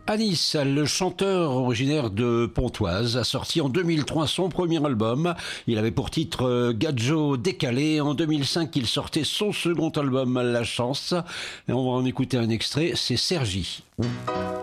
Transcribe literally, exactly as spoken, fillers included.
Anis, le chanteur originaire de Pontoise, a sorti en deux mille trois son premier album. Il avait pour titre euh, Gadjo décalé. En deux mille cinq, il sortait son second album, La Chance. Et on va en écouter un extrait, c'est Sergi.